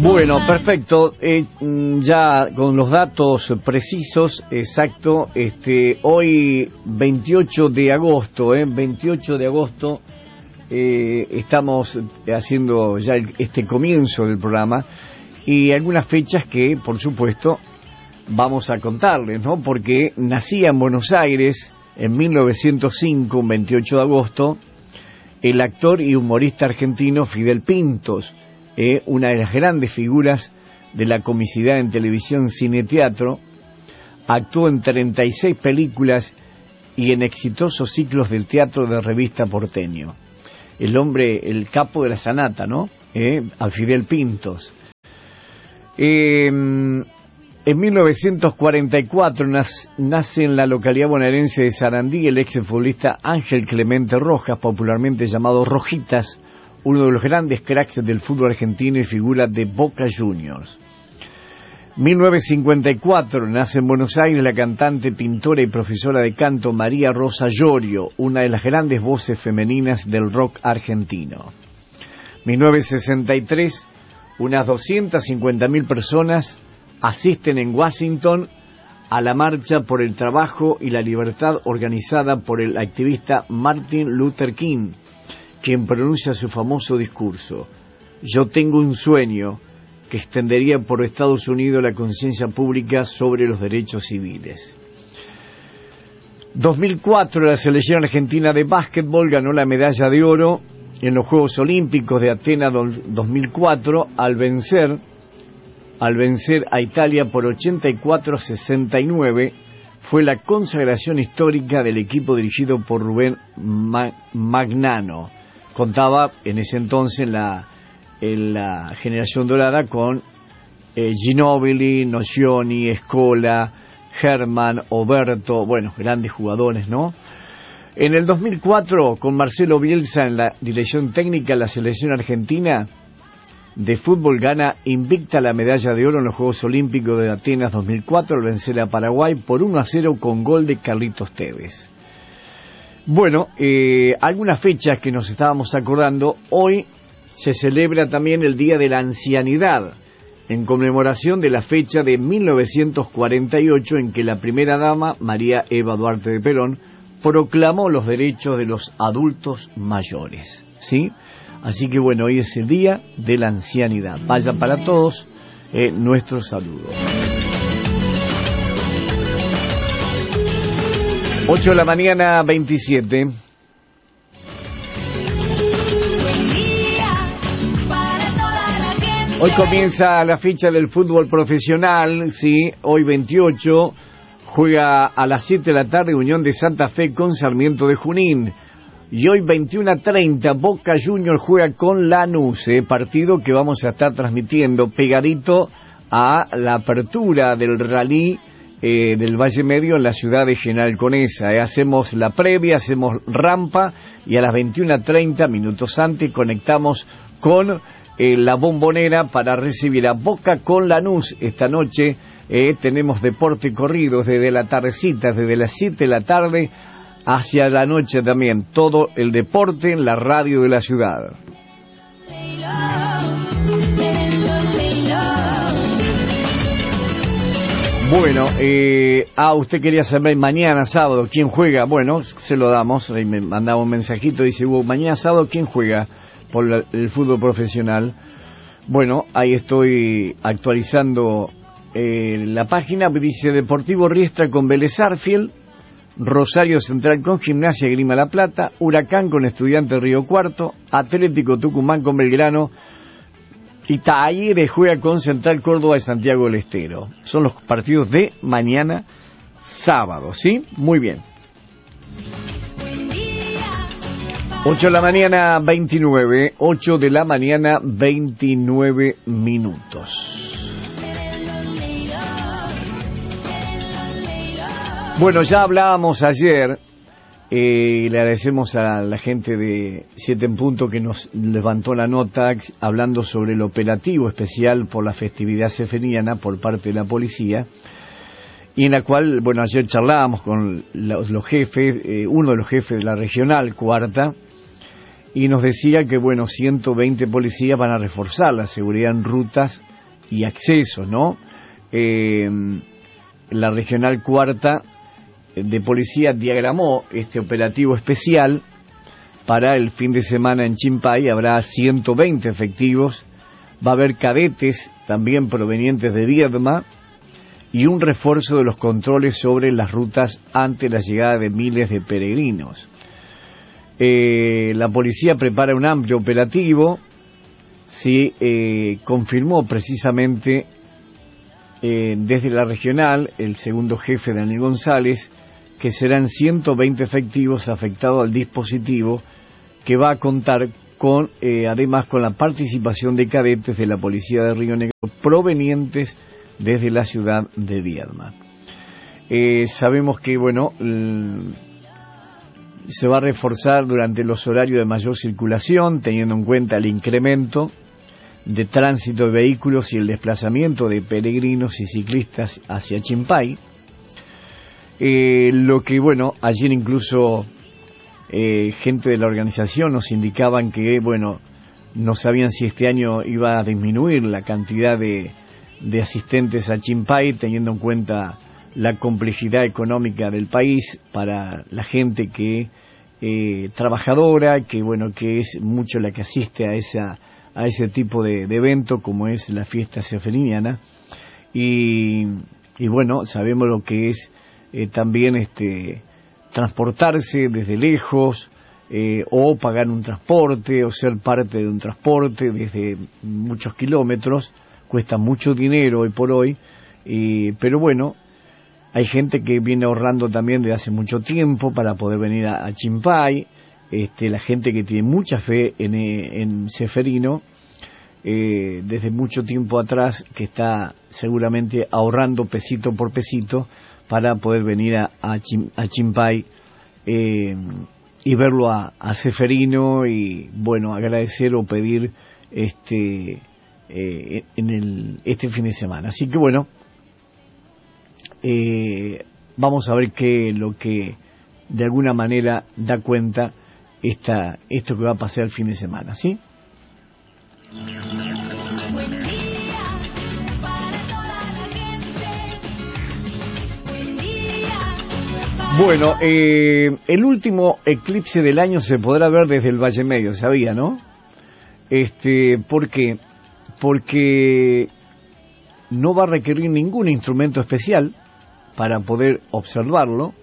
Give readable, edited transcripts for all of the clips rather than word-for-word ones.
Bueno, perfecto. Ya con los datos precisos, exacto. Hoy 28 de agosto, 28 de agosto, estamos haciendo ya este comienzo del programa y algunas fechas que, por supuesto, vamos a contarles, ¿no? Porque nacía en Buenos Aires en 1905, un 28 de agosto, el actor y humorista argentino Fidel Pintos, una de las grandes figuras de la comicidad en televisión, cine y teatro. Actuó en 36 películas y en exitosos ciclos del teatro de revista porteño. El hombre, el capo de la sanata, ¿no? A Fidel Pintos. En 1944 nace en la localidad bonaerense de Sarandí el exfutbolista Ángel Clemente Rojas, popularmente llamado Rojitas, uno de los grandes cracks del fútbol argentino y figura de Boca Juniors. 1954 nace en Buenos Aires la cantante, pintora y profesora de canto María Rosa Llorio, una de las grandes voces femeninas del rock argentino. 1963, unas 250.000 personas asisten en Washington a la marcha por el trabajo y la libertad organizada por el activista Martin Luther King, quien pronuncia su famoso discurso: "Yo tengo un sueño", que extendería por Estados Unidos la conciencia pública sobre los derechos civiles. 2004, la selección argentina de básquetbol ganó la medalla de oro en los Juegos Olímpicos de Atenas 2004 al vencer a Italia por 84-69. Fue la consagración histórica del equipo dirigido por Rubén Magnano. Contaba en ese entonces en la generación dorada con Ginóbili, Nocioni, Scola, Herman, Oberto, bueno, grandes jugadores, ¿no? En el 2004, con Marcelo Bielsa en la dirección técnica, la selección argentina de fútbol gana invicta la medalla de oro en los Juegos Olímpicos de Atenas 2004 al vencer a Paraguay por 1-0 con gol de Carlitos Tevez. Bueno, algunas fechas que nos estábamos acordando. Hoy se celebra también el Día de la Ancianidad, en conmemoración de la fecha de 1948 en que la primera dama, María Eva Duarte de Perón, proclamó los derechos de los adultos mayores, ¿sí? Así que bueno, hoy es el Día de la Ancianidad. Vaya para todos nuestro saludo. 8 de la mañana, 27. Hoy comienza la fecha del fútbol profesional, sí, hoy 28, juega a las 7 de la tarde Unión de Santa Fe con Sarmiento de Junín. Y hoy 21:30 Boca Juniors juega con Lanús, partido que vamos a estar transmitiendo pegadito a la apertura del rally del Valle Medio en la ciudad de General Conesa. Hacemos la previa, hacemos rampa y a las 21:30, minutos antes, conectamos con la Bombonera para recibir a Boca con Lanús. Esta noche tenemos deporte corrido desde la tardecita, desde las 7 de la tarde hacia la noche también. Todo el deporte en la radio de la ciudad. Bueno, usted quería saber mañana sábado quién juega. Bueno, se lo damos. Ahí me mandaba un mensajito, dice: mañana sábado quién juega por el fútbol profesional. Bueno, ahí estoy actualizando la página. Dice: Deportivo Riestra con Vélez Arfield, Rosario Central con Gimnasia Grima La Plata, Huracán con Estudiantes Río Cuarto, Atlético Tucumán con Belgrano y Talleres juega con Central Córdoba y Santiago del Estero. Son los partidos de mañana sábado, ¿sí? Muy bien. 8 de la mañana 29, 8 de la mañana 29 minutos. Bueno, ya hablábamos ayer, y le agradecemos a la gente de 7 en Punto que nos levantó la nota hablando sobre el operativo especial por la festividad seferiana por parte de la policía, y en la cual, bueno, ayer charlábamos con los jefes, uno de los jefes de la regional cuarta, y nos decía que, bueno, 120 policías van a reforzar la seguridad en rutas y accesos, ¿no? La Regional Cuarta de Policía diagramó este operativo especial para el fin de semana en Chimpay. Habrá 120 efectivos, va a haber cadetes también provenientes de Viedma y un refuerzo de los controles sobre las rutas ante la llegada de miles de peregrinos. La policía prepara un amplio operativo, sí, confirmó precisamente desde la regional el segundo jefe Daniel González que serán 120 efectivos afectados al dispositivo, que va a contar con además con la participación de cadetes de la policía de Río Negro provenientes desde la ciudad de Viedma. Sabemos que se va a reforzar durante los horarios de mayor circulación, teniendo en cuenta el incremento de tránsito de vehículos y el desplazamiento de peregrinos y ciclistas hacia Chimpay. Lo que, ayer incluso gente de la organización nos indicaban que, no sabían si este año iba a disminuir la cantidad de asistentes a Chimpay, teniendo en cuenta la complejidad económica del país para la gente que trabajadora, que es mucho la que asiste a ese tipo de evento como es la fiesta seferiniana, y sabemos lo que es también transportarse desde lejos, o pagar un transporte o ser parte de un transporte desde muchos kilómetros. Cuesta mucho dinero hoy por hoy, pero hay gente que viene ahorrando también desde hace mucho tiempo para poder venir a Chimpay. La gente que tiene mucha fe en Seferino, desde mucho tiempo atrás, que está seguramente ahorrando pesito por pesito para poder venir a Chimpay y verlo a Seferino y agradecer o pedir este fin de semana. Así que vamos a ver qué es lo que de alguna manera da cuenta esto que va a pasar el fin de semana, ¿sí? El último eclipse del año se podrá ver desde el Valle Medio, ¿sabía, no? ¿Por qué? Porque no va a requerir ningún instrumento especial para poder observarlo,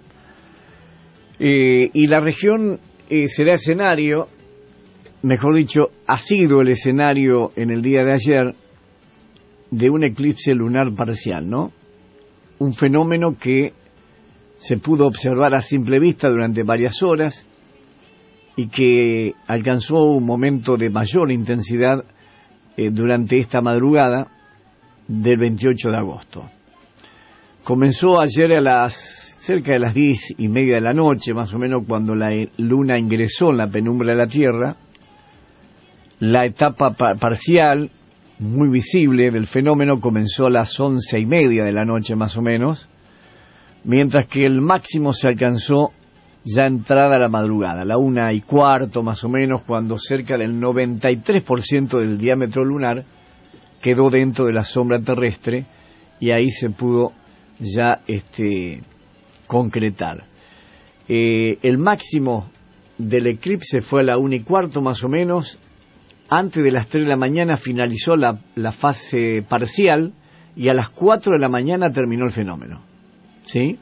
y la región será escenario, mejor dicho, ha sido el escenario en el día de ayer de un eclipse lunar parcial, ¿no? Un fenómeno que se pudo observar a simple vista durante varias horas y que alcanzó un momento de mayor intensidad durante esta madrugada del 28 de agosto. Comenzó ayer cerca de las 10:30 de la noche, más o menos, cuando la luna ingresó en la penumbra de la Tierra. La etapa parcial, muy visible, del fenómeno comenzó a las 11:30 de la noche, más o menos, mientras que el máximo se alcanzó ya entrada la madrugada, la 1:15 más o menos, cuando cerca del 93% del diámetro lunar quedó dentro de la sombra terrestre, y ahí se pudo ya concretar. El máximo del eclipse fue a la 1:15 más o menos. Antes de las 3 de la mañana finalizó la fase parcial y a las 4 de la mañana terminó el fenómeno, ¿sí?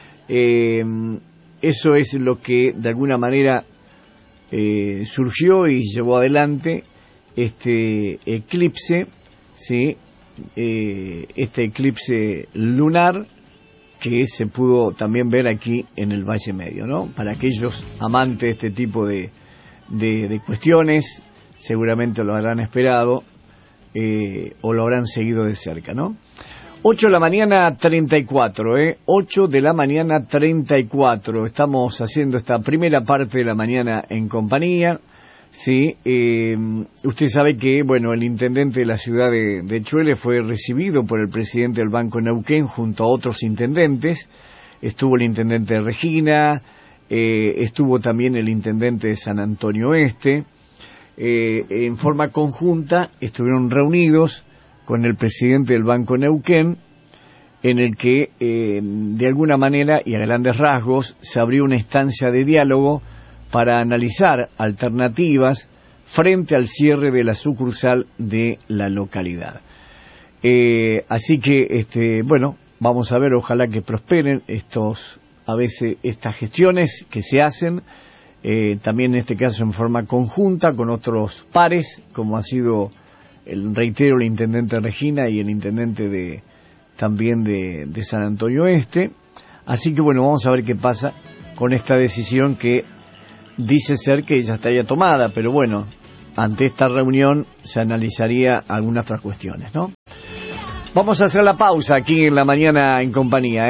Eso es lo que de alguna manera surgió y llevó adelante este eclipse, ¿sí? Este eclipse lunar que se pudo también ver aquí en el Valle Medio, ¿no? Para aquellos amantes de este tipo de cuestiones, seguramente lo habrán esperado o lo habrán seguido de cerca, ¿no? 8 de la mañana 34, 8 de la mañana 34. Estamos haciendo esta primera parte de la mañana en compañía, ¿sí? Usted sabe que, el intendente de la ciudad de Chuele fue recibido por el presidente del Banco Neuquén junto a otros intendentes. Estuvo el intendente de Regina, estuvo también el intendente de San Antonio Este. En forma conjunta estuvieron reunidos con el presidente del Banco Neuquén, en el que de alguna manera y a grandes rasgos se abrió una instancia de diálogo para analizar alternativas frente al cierre de la sucursal de la localidad. Así que, bueno, vamos a ver, ojalá que prosperen estas gestiones que se hacen, también en este caso en forma conjunta con otros pares, como ha sido, reitero, el intendente Regina y el intendente también de San Antonio Este. Así que bueno, vamos a ver qué pasa con esta decisión que dice ser que ya está ya tomada, pero bueno, ante esta reunión se analizaría algunas otras cuestiones, ¿no? Vamos a hacer la pausa aquí en la mañana en compañía,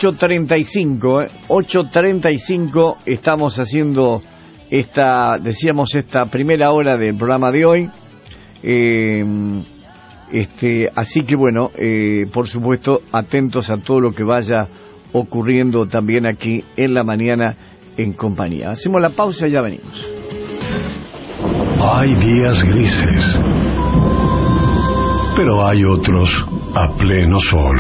8:35, estamos haciendo esta primera hora del programa de hoy, así que bueno, por supuesto, atentos a todo lo que vaya ocurriendo también aquí en la mañana en compañía. Hacemos la pausa y ya venimos. Hay días grises, pero hay otros a pleno sol.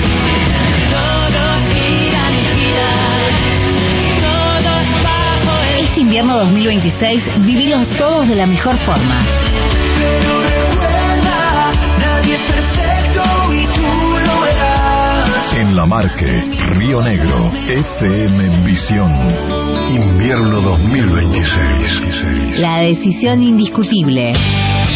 Este invierno 2026, vivirlos todos de la mejor forma. Pero recuerda, nadie es perfecto y tú lo verás. En La Marque, Río Negro, FM Visión. Invierno 2026. La decisión indiscutible.